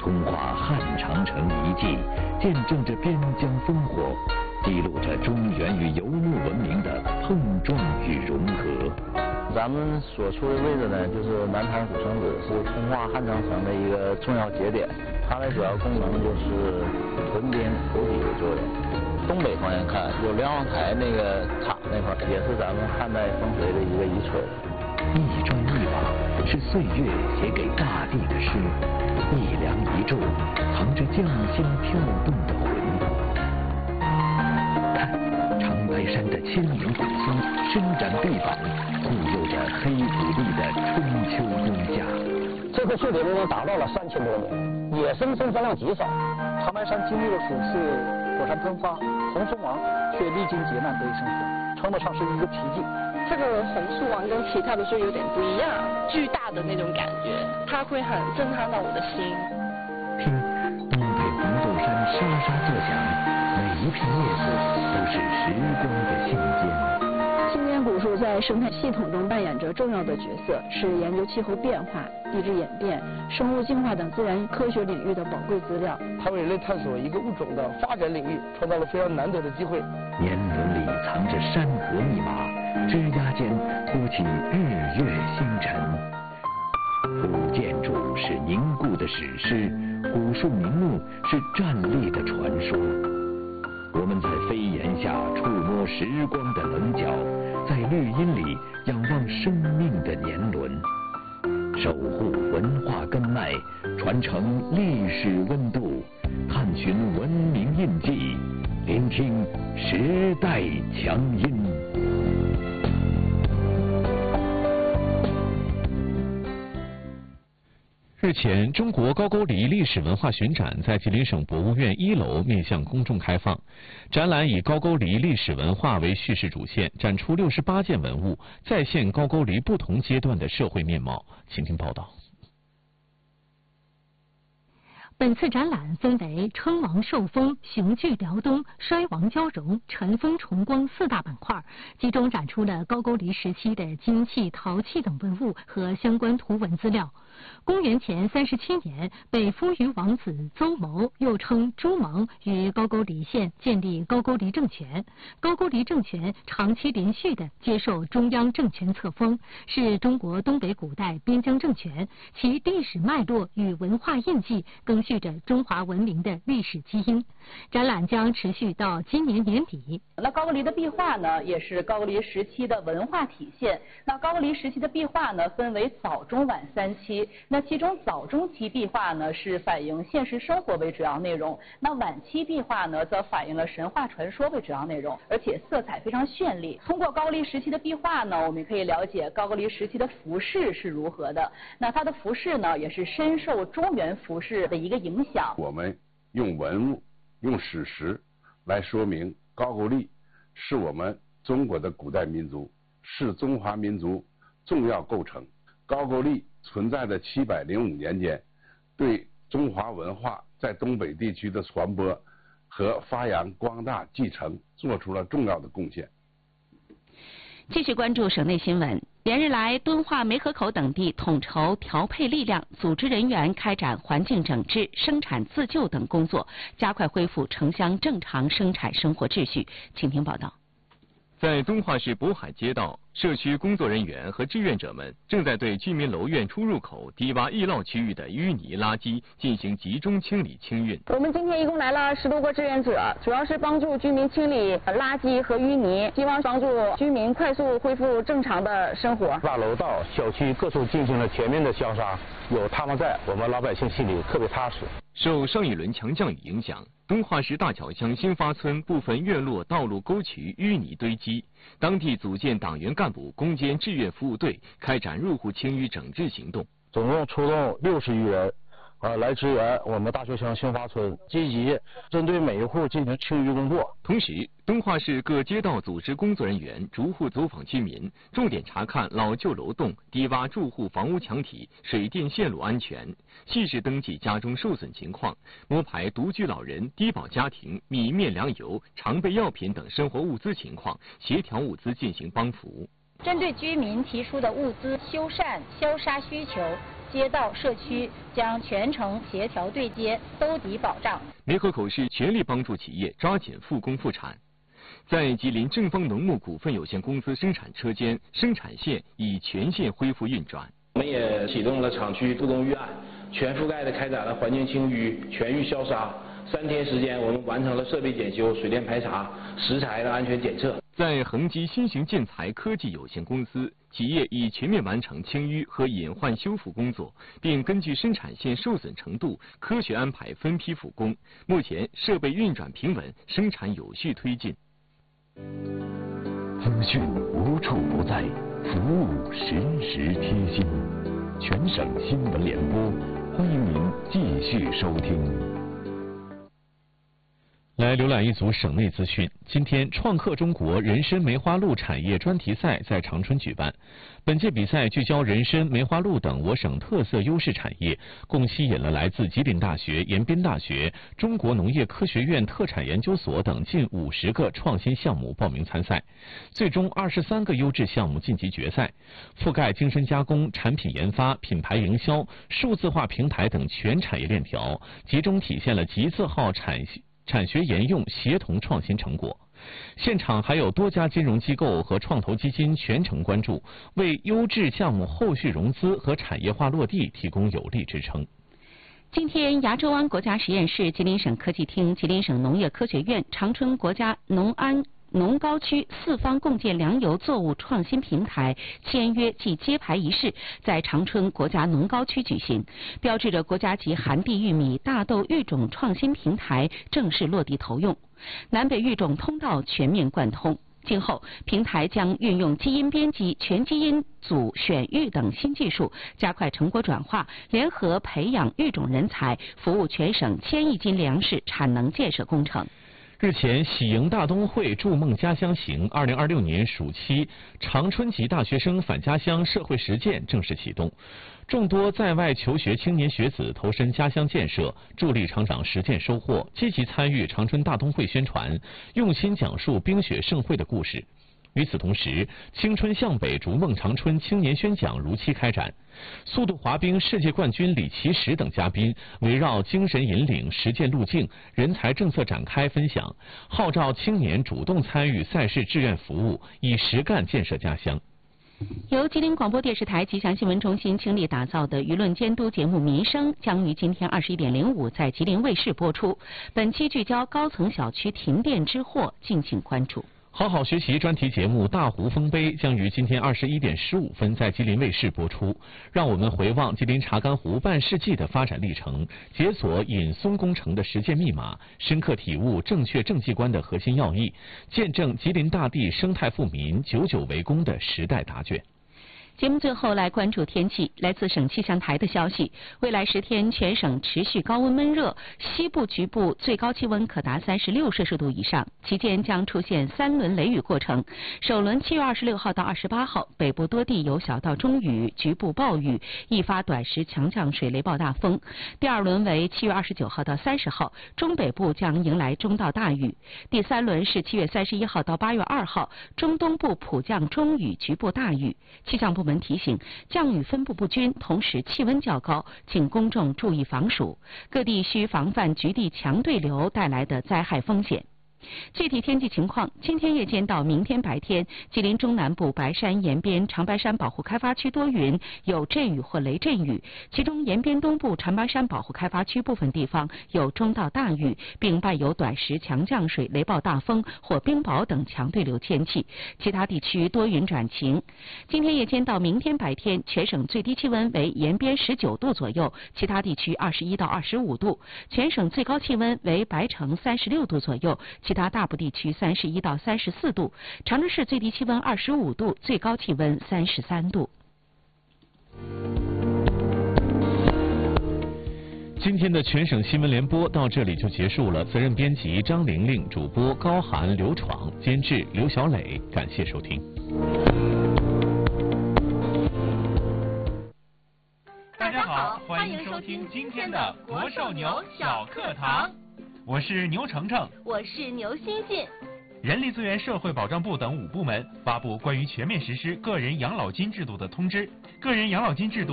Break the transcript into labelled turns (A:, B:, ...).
A: 通化汉长城遗迹，见证着边疆烽火，记录着中原与游牧文明的碰撞与融合。
B: 咱们所处的位置呢，就是南坛古城址，是通化汉长城的一个重要节点。它的主要功能就是屯兵补给的作用。东北方向看，有瞭望台那个塔那块，也是咱们汉代风水的一个遗存。
A: 一砖一瓦是岁月写给大地的诗，一梁一柱藏着匠心跳动的魂。看，长白山的千年古松伸展臂膀，护佑着黑土地的春秋功架。
C: 这棵树龄呢达到了3000多年，野生生产量极少。长白山经历了5次火山喷发，红松王却历经劫难得以生存，称得上是一个奇迹。
D: 这个红树王跟其他的树有点不一样，巨大的那种感觉，它会很震撼到我的心。
A: 听，东北红豆山沙沙作响，每一片叶子都是时光的信笺。
E: 青年古树在生态系统中扮演着重要的角色，是研究气候变化、地质演变、生物进化等自然科学领域的宝贵资料。
C: 它为人类探索一个物种的发展领域创造了非常难得的机会。
A: 年轮里藏着山河密码，枝桠间铺起日月星辰。古建筑是凝固的史诗，古树名木是站立的传说。我们在飞檐下触摸时光的棱角，在绿荫里仰望生命的年轮，守护文化根脉，传承历史温度，探寻文明印记，聆听时代强音。
F: 日前，中国高句丽历史文化巡展在吉林省博物院1楼面向公众开放。展览以高句丽历史文化为叙事主线，展出68件文物，再现高句丽不同阶段的社会面貌。请听报道。
G: 本次展览分为称王受封、雄踞辽东、衰亡交融、尘封重光4大板块，集中展出了高句丽时期的金器、陶器等文物和相关图文资料。公元前37年，北夫余王子邹谋，又称朱蒙，于高句丽县建立高句丽政权。高句丽政权长期连续地接受中央政权册封，是中国东北古代边疆政权，其历史脉络与文化印记更续着中华文明的历史基因。展览将持续到今年年底。
H: 那高句丽的壁画呢，也是高句丽时期的文化体现。那高句丽时期的壁画呢，分为早、中、晚3期。那其中早中期壁画呢，是反映现实生活为主要内容；那晚期壁画呢，则反映了神话传说为主要内容，而且色彩非常绚丽。通过高句丽时期的壁画呢，我们可以了解高句丽时期的服饰是如何的。那它的服饰呢，也是深受中原服饰的一个影响。
I: 我们用文物、用史实来说明高句丽是我们中国的古代民族，是中华民族重要构成。高句丽存在的705年间，对中华文化在东北地区的传播和发扬光大继承做出了重要的贡献。
J: 继续关注省内新闻。连日来，敦化、梅河口等地统筹调配力量，组织人员开展环境整治、生产自救等工作，加快恢复城乡正常生产生活秩序。请听报道。
K: 在敦化市渤海街道，社区工作人员和志愿者们正在对居民楼院出入口低洼易涝区域的淤泥垃圾进行集中清理清运。
L: 我们今天一共来了10多个志愿者，主要是帮助居民清理垃圾和淤泥，希望帮助居民快速恢复正常的生活。
C: 把楼道、小区各处进行了全面的消杀，有他们在，我们老百姓心里特别踏实。
K: 受上一轮强降雨影响，敦化市大桥乡新发村部分院落道路沟渠淤泥堆积，当地组建党员干部攻坚志愿服务队，开展入户清淤整治行动。
C: 总共出动60余人，来支援我们大桥乡新发村，积极针对每一户进行清淤工作。
K: 同时，敦化市各街道组织工作人员逐户走访居民，重点查看老旧楼栋、低洼住户房屋墙体、水电线路安全，细致登记家中受损情况，摸排独居老人、低保家庭米面粮油、常备药品等生活物资情况，协调物资进行帮扶。
M: 针对居民提出的物资修缮、消杀需求，
H: 街道、社区将全程协调对接，都给保障。
K: 梅河口市全力帮助企业抓紧复工复产。在吉林正方农牧股份有限公司生产车间，生产线已全线恢复运转。
M: 我们也启动了厂区复工预案，全覆盖的开展了环境清淤、全域消杀。3天时间，我们完成了设备检修、水电排查、食材的安全检测。
K: 在恒基新型建材科技有限公司，企业已全面完成清淤和隐患修复工作，并根据生产线受损程度科学安排分批复工。目前设备运转平稳，生产有序推进。
A: 资讯无处不在，服务时时贴心。全省新闻联播，欢迎您继续收听。
F: 来浏览一组省内资讯。今天，创客中国人参梅花鹿产业专题赛在长春举办。本届比赛聚焦人参、梅花鹿等我省特色优势产业，共吸引了来自吉林大学、延边大学、中国农业科学院特产研究所等近50个创新项目报名参赛。最终23个优质项目晋级决赛，覆盖精深加工、产品研发、品牌营销、数字化平台等全产业链条，集中体现了集字号产学研用协同创新成果。现场还有多家金融机构和创投基金全程关注，为优质项目后续融资和产业化落地提供有力支撑。
J: 今天，崖州湾国家实验室、吉林省科技厅、吉林省农业科学院、长春国家农高区4方共建粮油作物创新平台签约暨揭牌仪式在长春国家农高区举行，标志着国家级寒地玉米、大豆育种创新平台正式落地投用，南北育种通道全面贯通。今后，平台将运用基因编辑、全基因组选育等新技术，加快成果转化，联合培养育种人才，服务全省1000亿斤粮食产能建设工程。
F: 日前，喜迎大东会筑梦家乡行2026年暑期长春籍大学生返家乡社会实践正式启动，众多在外求学青年学子投身家乡建设，助力厂长实践收获，积极参与长春大东会宣传，用心讲述冰雪盛会的故事。与此同时，青春向北逐梦长春青年宣讲如期开展，速度滑冰世界冠军李奇石等嘉宾围绕精神引领、实践路径、人才政策展开分享，号召青年主动参与赛事志愿服务，以实干建设家乡。
J: 由吉林广播电视台吉祥新闻中心倾力打造的舆论监督节目《民生》将于今天21点05在吉林卫视播出。本期聚焦高层小区停电之祸，敬请关注。
F: 好好学习专题节目《大湖丰碑》将于今天21点15分在吉林卫视播出。让我们回望吉林查干湖半世纪的发展历程，解锁引松工程的实践密码，深刻体悟正确政绩观的核心要义，见证吉林大地生态富民久久为功的时代答卷。
J: 节目最后来关注天气。来自省气象台的消息，未来10天全省持续高温闷热，西部局部最高气温可达36摄氏度以上，期间将出现3轮雷雨过程。首轮7月26号到28号，北部多地有小到中雨，局部暴雨，易发短时强降水、雷暴大风。第2轮为7月29号到30号，中北部将迎来中到大雨。第3轮是7月31号到8月2号，中东部普降中雨，局部大雨。气象部门提醒，降雨分布不均，同时气温较高，请公众注意防暑。各地需防范局地强对流带来的灾害风险。具体天气情况，今天夜间到明天白天，吉林中南部白山、延边、长白山保护开发区多云，有阵雨或雷阵雨，其中延边东部长白山保护开发区部分地方有中到大雨，并伴有短时强降水、雷暴大风或冰雹等强对流天气，其他地区多云转晴。今天夜间到明天白天，全省最低气温为延边19度左右，其他地区21到25度，全省最高气温为白城36度左右，其他大部地区31到34度，长春市最低气温25度，最高气温33度。
F: 今天的全省新闻联播到这里就结束了，责任编辑张玲玲，主播高涵、刘闯，监制刘小磊，感谢收听。
N: 大家好，欢迎收听今天的国寿牛小课堂。我是牛程程，
O: 我是牛欣欣。
N: 人力资源社会保障部等5部门发布关于全面实施个人养老金制度的通知，个人养老金制度